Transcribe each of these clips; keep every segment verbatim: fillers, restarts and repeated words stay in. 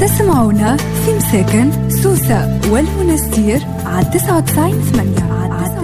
تسمعونا في مساكن سوسة والمنستير على تسعة وتسعين ثمانية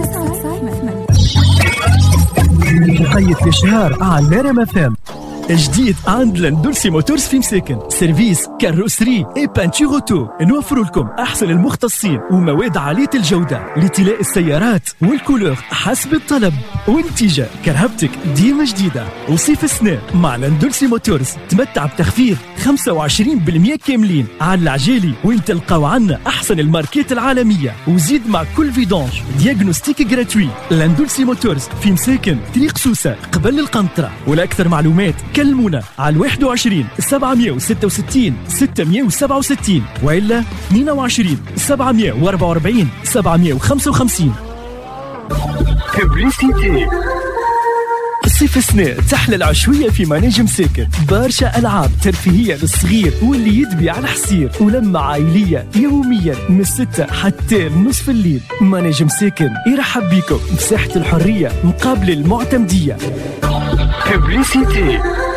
حقية الشهر على ريم اف ام. جديد عند لاندولسي موتورز في مساكن، سيرفيس كاروسري اي بانتور اوتو. نوفر لكم احسن المختصين ومواد عاليه الجوده لطلاء السيارات والكولور حسب الطلب. والنتيجه كرهبتك ديما جديده. وصيف السنه مع لاندولسي موتورز تمتع بتخفيض خمسة وعشرين بالمئة كاملين على العجالي، وين تلقاو عنا احسن الماركات العالميه. وزيد مع كل فيدونج دياغنوستيك جراتوي. لاندولسي موتورز في مساكن طريق سوسه قبل القنطره. ولاكثر معلومات كلمونا على واحد وعشرين سبعمئة وستة وستين ستمئة وسبعة وستين وإلا اثنين وعشرين سبعمئة وأربعة وأربعين سبعمئة وخمسة وخمسين. ببليسيتي. الصيف السنة تحلى العشوية في مناجم ساكن. برشا ألعاب ترفيهية للصغير واللي يدبي على حسير، ولمة عائلية يوميا من الستة حتى نصف الليل. مناجم ساكن يرحب بيكم بساحة الحرية مقابل المعتمدية. ببليسيتي.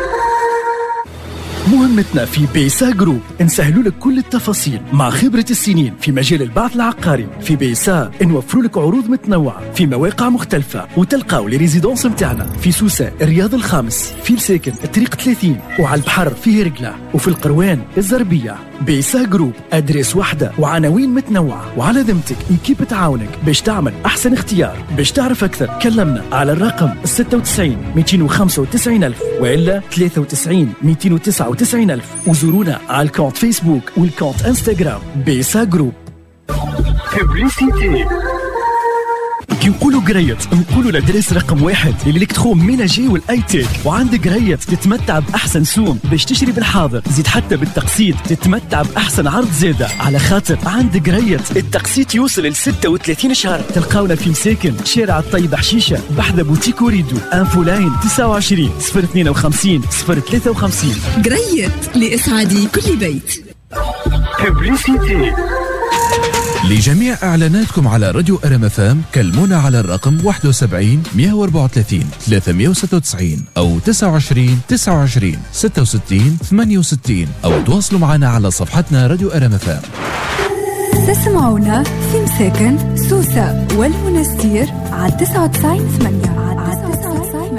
مهمتنا في بيسا جروب نسهلوا لك كل التفاصيل مع خبرة السنين في مجال البعث العقاري. في بيسا نوفروا لك عروض متنوعة في مواقع مختلفة، وتلقاو لي ريزيدونس متاعنا في سوسة الرياض الخامس، في الساكن الطريق ثلاثين، وعلى البحر في هرقلة، وفي القروان الزربية. بيسا جروب أدريس واحدة وعناوين متنوعة، وعلى ذمتك إيكيب تعاونك باش تعمل أحسن اختيار. باش تعرف أكثر كلمنا على الرقم ستة وتسعين مئتين وخمسة وتسعين ألف وإلا ثلاثة وتسعين مئتين وتسعة وتسعين ألف. وزورونا على الكونت فيسبوك والكونت انستغرام بيسا جروب. ببليسيتي. كي نقولوا قريت نقولوا لدرس رقم واحد للإلكترو ميناجي والاي تيك. وعندك قريت تتمتع باحسن سوم باش تشتري بالحاضر، زيد حتى بالتقسيط تتمتع باحسن عرض زاده، على خاطر عندك قريت التقسيط يوصل ل ستة وثلاثين شهر. تلقاونا في مساكن شارع الطيب حشيشه بحذا بوتيك وريدو. انفو لاين تسعة وعشرين صفر اثنين وخمسين صفر ثلاثة وخمسين. قريت لإسعاد كل بيت. ببليسيتي. لجميع إعلاناتكم على راديو أرم اف ام كلمونا على الرقم واحد وسبعين مئة وأربعة وثلاثين ثلاثمئة وستة وتسعين أو تسعة وعشرين تسعة وعشرين ستة وستين ثمانية وستين، أو تواصلوا معنا على صفحتنا راديو أرم اف ام. تسمعونا في مساكن سوسة والمنستير على تسعة وتسعين ثمانية.